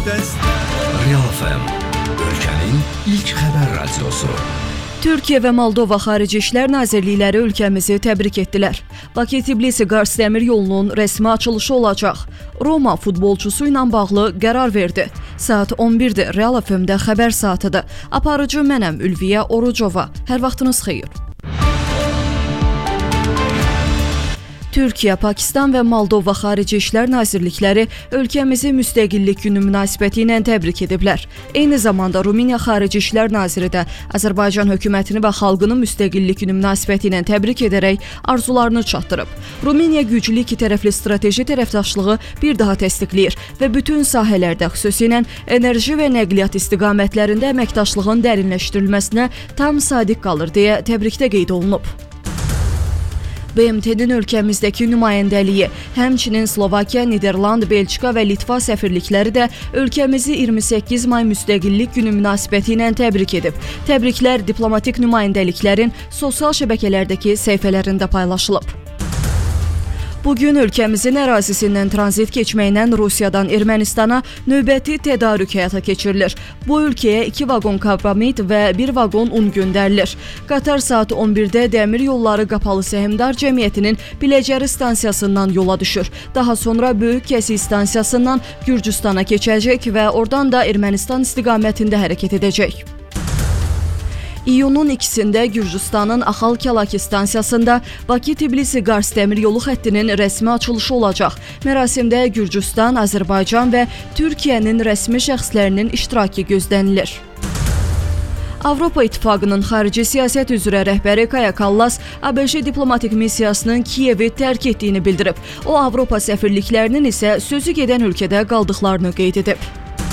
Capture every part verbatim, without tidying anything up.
Real F M, ölkənin ilk xəbər radiosu. Türkiyə və Moldova Xarici İşlər Nazirlikləri ölkəmizi təbrik etdilər. Bakı-Tbilisi-Qars dəmir yolunun rəsmi açılışı olacaq. Roma futbolçusu ilə bağlı qərar verdi. Saat on birdir, Real F M-də xəbər saatıdır. Aparıcı mənəm Ülviyə Orucova. Hər vaxtınız xeyir. Türkiyə, Pakistan və Moldova Xarici İşlər Nazirlikləri ölkəmizi müstəqillik günü münasibəti ilə təbrik ediblər. Eyni zamanda Rumıniya Xarici İşlər Naziri də Azərbaycan hökumətini və xalqını müstəqillik günü münasibəti ilə təbrik edərək arzularını çatdırıb. Rumıniya güclü iki tərəfli strateji tərəfdaşlığı bir daha təsdiqləyir və bütün sahələrdə, xüsusilə enerji və nəqliyyat istiqamətlərində əməkdaşlığın dərinləşdirilməsinə tam sadiq qalır deyə təbrikdə qeyd olunub. B M T-nin ölkəmizdəki nümayəndəliyi, həmçinin Slovakiya, Niderland, Belçika və Litva səfirlikləri də ölkəmizi iyirmi səkkiz may müstəqillik günü münasibəti ilə təbrik edib. Təbriklər diplomatik nümayəndəliklərin sosial şəbəkələrdəki səhifələrində paylaşılıb. Bugün ölkəmizin ərazisindən tranzit keçməklə Rusiyadan Ermənistana növbəti tədarük həyata keçirilir. Bu ölkəyə iki vaqon karbamid və bir vaqon un göndərilir. Qatar saat on birdə Dəmir Yolları Qapalı Səhmdar Cəmiyyətinin Biləcəri stansiyasından yola düşür. Daha sonra Böyük Kəsik stansiyasından Gürcüstana keçəcək və oradan da Ermənistan istiqamətində hərəkət edəcək. İyunun ikisində Gürcüstanın Axal-Kalaki stansiyasında Bakı-Tbilisi-Qars dəmir yolu xəttinin rəsmi açılışı olacaq. Mərasimdə Gürcüstan, Azərbaycan və Türkiyənin rəsmi şəxslərinin iştirakı gözlənilir. Avropa İttifaqının xarici siyasət üzrə rəhbəri Kaja Kallas A B Ş diplomatik missiyasının Kiyevi tərk etdiyini bildirib. O, Avropa səfirliklərinin isə sözü gedən ölkədə qaldıqlarını qeyd edib.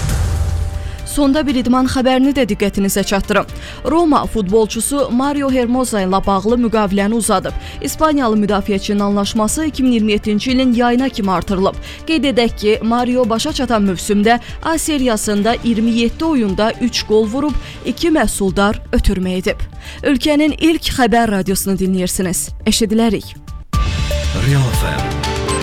Sonda bir idman xəbərini də diqqətinizə çatdırım. Roma futbolçusu Mario Hermosa ilə bağlı müqaviləni uzadıb. İspaniyalı müdafiəçinin anlaşması iki min iyirmi yeddinci ilin yayına kimi artırılıb. Qeyd edək ki, Mario başa çatan mövsümdə A seriyasında iyirmi yeddi oyunda üç qol vurub, iki məhsuldar ötürmə edib. Ölkənin ilk xəbər radiosunu dinləyirsiniz. Eşidilərik. Real F M.